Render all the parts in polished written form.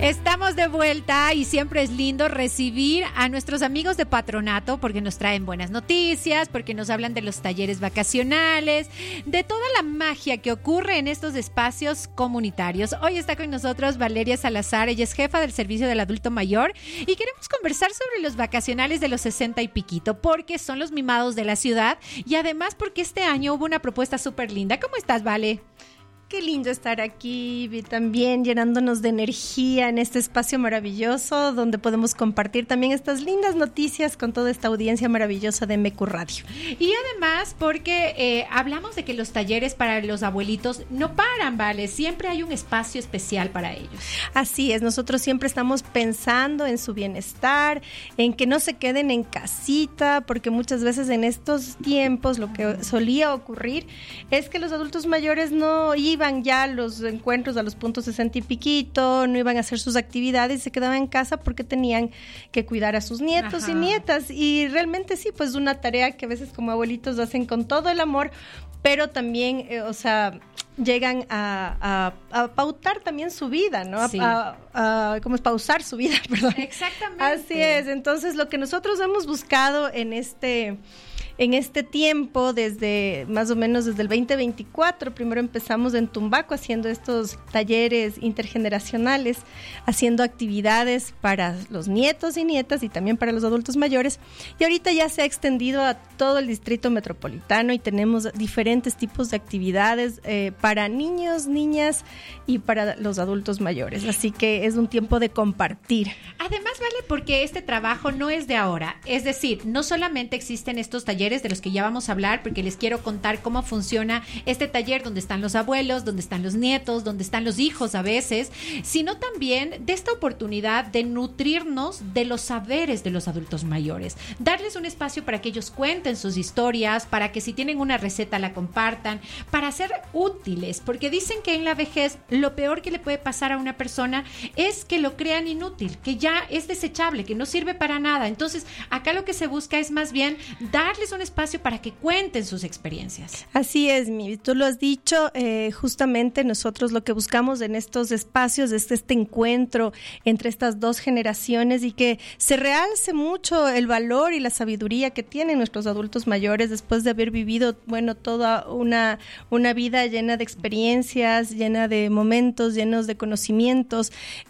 Estamos de vuelta y siempre es lindo recibir a nuestros amigos de Patronato porque nos traen buenas noticias, porque nos hablan de los talleres vacacionales, de toda la magia que ocurre en estos espacios comunitarios. Hoy está con nosotros Valeria Salazar, ella es jefa del Servicio del Adulto Mayor y queremos conversar sobre los vacacionales de los 60 y piquito porque son los mimados de la ciudad y además porque este año hubo una propuesta súper linda. ¿Cómo estás, Vale? Qué lindo estar aquí también llenándonos de energía en este espacio maravilloso donde podemos compartir también estas lindas noticias con toda esta audiencia maravillosa de MQ Radio. Y además porque hablamos de que los talleres para los abuelitos no paran, ¿vale? Siempre hay un espacio especial para ellos. Así es, nosotros siempre estamos pensando en su bienestar, en que no se queden en casita, porque muchas veces en estos tiempos lo que solía ocurrir es que los adultos mayores no iban ya a los encuentros, a los puntos 60 y piquito, no iban a hacer sus actividades, se quedaban en casa porque tenían que cuidar a sus nietos y nietas, y realmente sí, pues una tarea que a veces como abuelitos hacen con todo el amor, pero también, llegan a pautar también su vida, ¿no? Sí. ¿Cómo es? Pausar su vida, perdón. Exactamente. Así es, entonces lo que nosotros hemos buscado en este tiempo, desde más o menos desde el 2024, primero empezamos en Tumbaco haciendo estos talleres intergeneracionales, haciendo actividades para los nietos y nietas y también para los adultos mayores, y ahorita ya se ha extendido a todo el distrito metropolitano y tenemos diferentes tipos de actividades para niños, niñas y para los adultos mayores, así que es un tiempo de compartir. Además, Vale, porque este trabajo no es de ahora, es decir, no solamente existen estos talleres de los que ya vamos a hablar, porque les quiero contar cómo funciona este taller donde están los abuelos, donde están los nietos, donde están los hijos a veces, sino también de esta oportunidad de nutrirnos de los saberes de los adultos mayores, darles un espacio para que ellos cuenten sus historias, para que si tienen una receta la compartan, para ser útiles, porque dicen que en la vejez lo peor que le puede pasar a una persona es que lo crean inútil, que ya es desechable, que no sirve para nada. Entonces acá lo que se busca es más bien darles un espacio para que cuenten sus experiencias. Así es, Mivi, tú lo has dicho, justamente nosotros lo que buscamos en estos espacios es este encuentro entre estas dos generaciones y que se realce mucho el valor y la sabiduría que tienen nuestros adultos mayores después de haber vivido, toda una vida llena de experiencias, llena de momentos, llenos de conocimientos,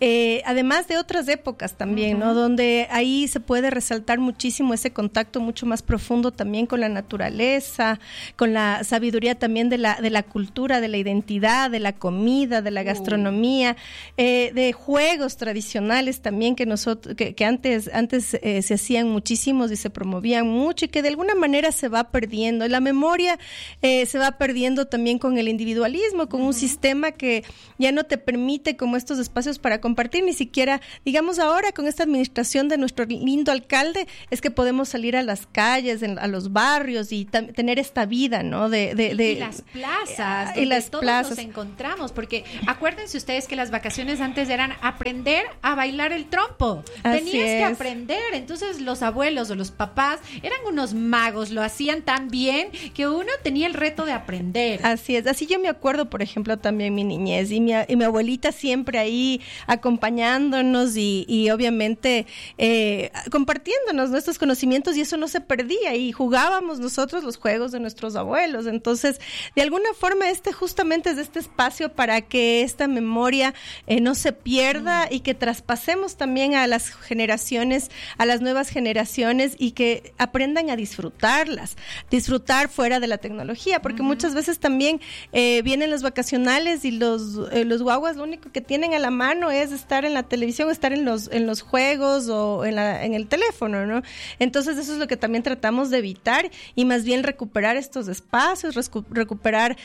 además de otras épocas también, ¿no? Donde ahí se puede resaltar muchísimo ese contacto mucho más profundo también con la naturaleza, con la sabiduría también de la cultura, de la identidad, de la comida, de la gastronomía, de juegos tradicionales también que antes se hacían muchísimos y se promovían mucho y que de alguna manera se va perdiendo. La memoria se va perdiendo también con el individualismo, con un sistema que ya no te permite como estos espacios para compartir, ni siquiera, digamos ahora con esta administración de nuestro lindo alcalde, es que podemos salir a las calles, a los barrios y tener esta vida, ¿no? Y las plazas, donde todos nos encontramos, porque acuérdense ustedes que las vacaciones antes eran aprender a bailar el trompo. Tenías que aprender, entonces los abuelos o los papás eran unos magos, lo hacían tan bien que uno tenía el reto de aprender. Así es, así yo me acuerdo, por ejemplo, también mi niñez y mi abuelita siempre ahí acompañándonos y obviamente compartiéndonos nuestros conocimientos, y eso no se perdía y jugábamos nosotros los juegos de nuestros abuelos. Entonces, de alguna forma justamente es este espacio para que esta memoria no se pierda y que traspasemos también a las generaciones, a las nuevas generaciones, y que aprendan a disfrutar fuera de la tecnología, porque muchas veces también vienen los vacacionales y los guaguas lo único que tienen a la mano es estar en la televisión, estar en los juegos o en el teléfono, ¿no? Entonces eso es lo que también tratamos de evitar y más bien recuperar estos espacios, recuperar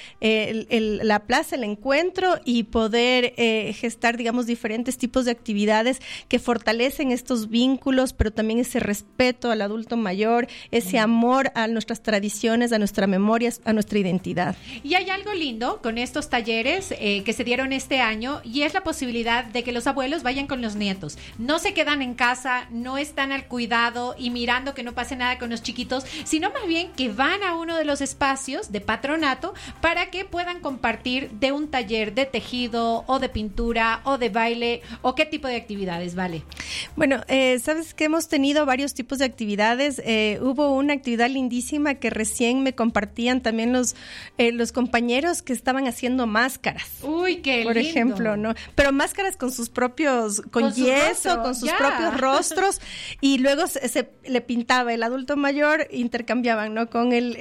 la plaza, el encuentro y poder gestar, digamos, diferentes tipos de actividades que fortalecen estos vínculos, pero también ese respeto al adulto mayor, ese amor a nuestras tradiciones, a nuestra memoria, a nuestra identidad. Y hay algo lindo con estos talleres que se dieron este año, y es la posibilidad de que los abuelos vayan con los nietos. No se quedan en casa, no están al cuidado y mirando que no pase nada con los chiquitos, sino más bien que van a uno de los espacios de patronato para que puedan compartir de un taller de tejido o de pintura o de baile o qué tipo de actividades, Vale. Bueno, sabes que hemos tenido varios tipos de actividades. Hubo una actividad lindísima que recién me compartían también los compañeros que estaban haciendo máscaras. Uy, qué por lindo. Ejemplo, ¿no? Pero máscaras con sus propios, con yeso, con sus propios rostros, y luego se le pintaba el adulto mayor, intercambiaban, ¿no? Con el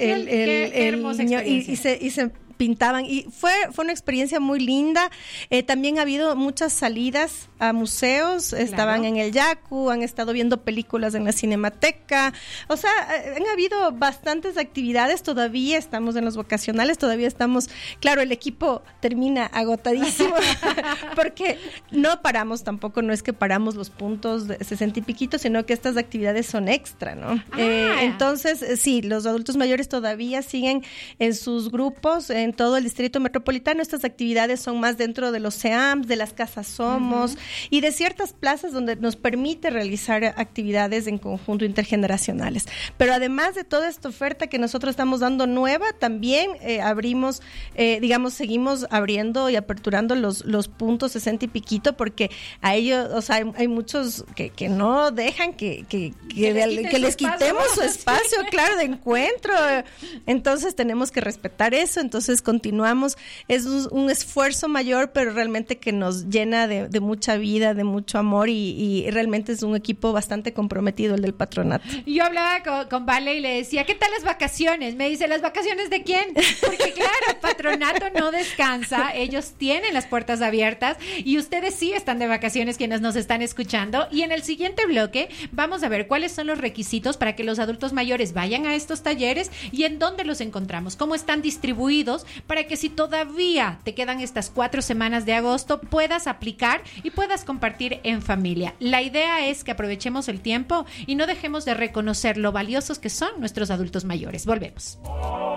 niño y se pintaban, y fue una experiencia muy linda. También ha habido muchas salidas a museos, estaban en el Yaku, han estado viendo películas en la Cinemateca, o sea, han habido bastantes actividades. Todavía estamos en los vocacionales, todavía estamos, claro, el equipo termina agotadísimo porque no paramos tampoco, no es que paramos los puntos de 60 y piquito, sino que estas actividades son extra, ¿no? Entonces, sí, los adultos mayores todavía siguen en sus grupos, en todo el distrito metropolitano. Estas actividades son más dentro de los CEAMs, de las casas Somos, y de ciertas plazas donde nos permite realizar actividades en conjunto intergeneracionales. Pero además de toda esta oferta que nosotros estamos dando nueva, también abrimos, seguimos abriendo y aperturando los puntos 60 y piquito, porque a ellos, o sea, hay muchos que no dejan que les quitemos su espacio, claro, de encuentro. Entonces tenemos que respetar eso. Entonces continuamos, es un esfuerzo mayor, pero realmente que nos llena de mucha vida, de mucho amor, y realmente es un equipo bastante comprometido el del patronato. Yo hablaba con Vale y le decía, ¿qué tal las vacaciones? Me dice, ¿las vacaciones de quién? Porque claro, patronato no descansa, ellos tienen las puertas abiertas y ustedes sí están de vacaciones, quienes nos están escuchando. Y en el siguiente bloque vamos a ver cuáles son los requisitos para que los adultos mayores vayan a estos talleres y en dónde los encontramos, cómo están distribuidos, para que si todavía te quedan estas 4 semanas de agosto, puedas aplicar y puedas compartir en familia. La idea es que aprovechemos el tiempo y no dejemos de reconocer lo valiosos que son nuestros adultos mayores. Volvemos.